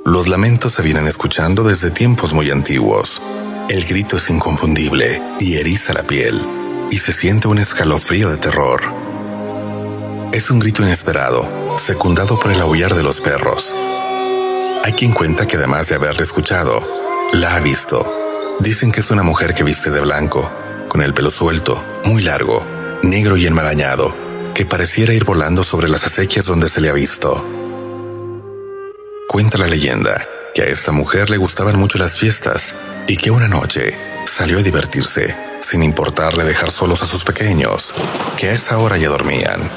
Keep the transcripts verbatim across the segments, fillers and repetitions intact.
Los lamentos se vienen escuchando desde tiempos muy antiguos. El grito es inconfundible y eriza la piel, y se siente un escalofrío de terror. Es un grito inesperado, secundado por el aullar de los perros. Hay quien cuenta que además de haberla escuchado, la ha visto. Dicen que es una mujer que viste de blanco, con el pelo suelto, muy largo, negro y enmarañado, que pareciera ir volando sobre las acequias donde se le ha visto. Cuenta la leyenda que a esta mujer le gustaban mucho las fiestas y que una noche salió a divertirse, sin importarle dejar solos a sus pequeños, que a esa hora ya dormían.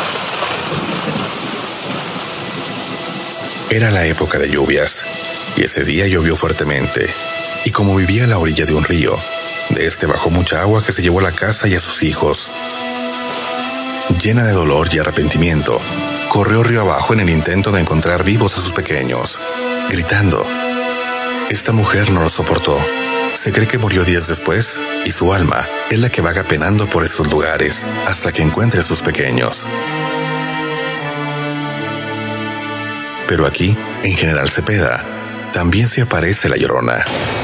Era la época de lluvias, y ese día llovió fuertemente, y como vivía a la orilla de un río, de este bajó mucha agua que se llevó a la casa y a sus hijos. Llena de dolor y arrepentimiento, corrió río abajo en el intento de encontrar vivos a sus pequeños, gritando. Esta mujer no lo soportó. Se cree que murió días después, y su alma es la que vaga penando por esos lugares hasta que encuentre a sus pequeños. Pero aquí, en General Cepeda, también se aparece la Llorona.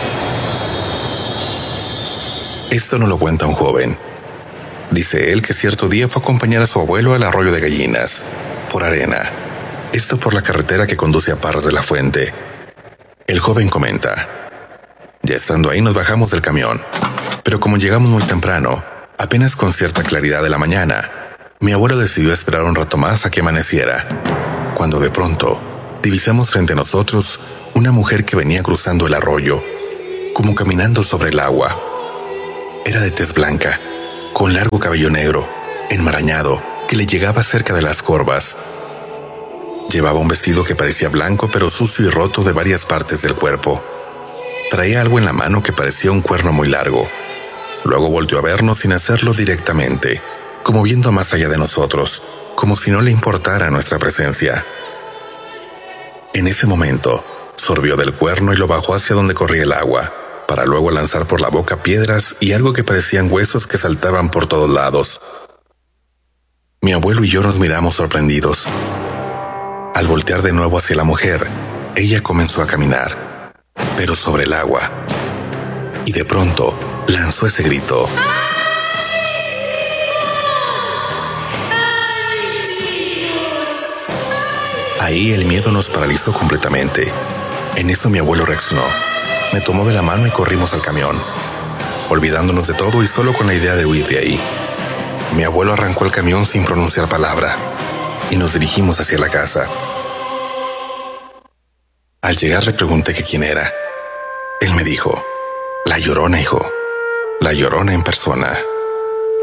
Esto no lo cuenta un joven. Dice él que cierto día fue a acompañar a su abuelo al arroyo de Gallinas, por arena. Esto por la carretera que conduce a Parras de la Fuente. El joven comenta: ya estando ahí nos bajamos del camión, pero como llegamos muy temprano, apenas con cierta claridad de la mañana, mi abuelo decidió esperar un rato más a que amaneciera, cuando de pronto divisamos frente a nosotros una mujer que venía cruzando el arroyo, como caminando sobre el agua. Era de tez blanca, con largo cabello negro, enmarañado, que le llegaba cerca de las corvas. Llevaba un vestido que parecía blanco pero sucio y roto de varias partes del cuerpo. Traía algo en la mano que parecía un cuerno muy largo. Luego volteó a vernos sin hacerlo directamente, como viendo más allá de nosotros, como si no le importara nuestra presencia. En ese momento, sorbió del cuerno y lo bajó hacia donde corría el agua, para luego lanzar por la boca piedras y algo que parecían huesos que saltaban por todos lados. Mi abuelo y yo nos miramos sorprendidos. Al voltear de nuevo hacia la mujer, ella comenzó a caminar, pero sobre el agua, y de pronto lanzó ese grito. Ahí el miedo nos paralizó completamente. En eso mi abuelo reaccionó. Me tomó de la mano y corrimos al camión, olvidándonos de todo y solo con la idea de huir de ahí. Mi abuelo arrancó el camión sin pronunciar palabra y nos dirigimos hacia la casa. Al llegar le pregunté que quién era. Él me dijo: La Llorona, hijo. La Llorona en persona.